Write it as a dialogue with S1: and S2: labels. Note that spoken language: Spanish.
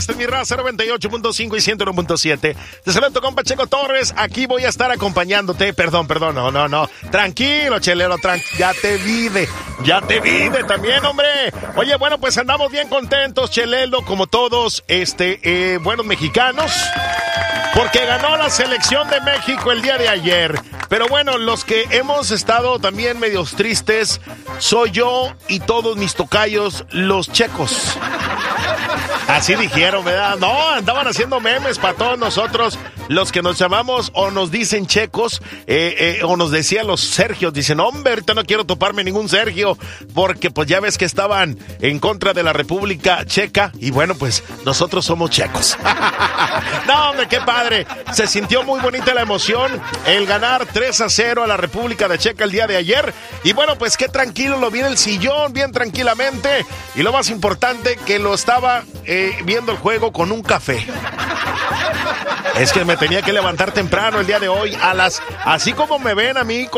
S1: Esta es mi raza 98.5 y 101.7. Te saludo, compa Checo Torres. Aquí voy a estar acompañándote. Perdón, no. Tranquilo, chelero, ya te vide también, hombre. Oye, bueno, pues andamos bien contentos, chelelo, como todos, buenos mexicanos. Porque ganó la selección de México el día de ayer. Pero bueno, los que hemos estado también medios tristes soy yo y todos mis tocayos, los checos. Así dijeron, ¿verdad? No, andaban haciendo memes para todos nosotros, los que nos llamamos o nos dicen checos, o nos decían los Sergios. Dicen, hombre, ahorita no quiero toparme ningún Sergio, porque pues ya ves que estaban en contra de la República Checa, y bueno, pues nosotros somos checos. No, hombre, qué padre. Se sintió muy bonita la emoción, el ganar 3-0 a la República de Checa el día de ayer, y bueno, pues qué tranquilo lo vi en el sillón, bien tranquilamente, y lo más importante, que lo estaba viendo el juego con un café. Es que me tenía que levantar temprano el día de hoy, así como me ven a mí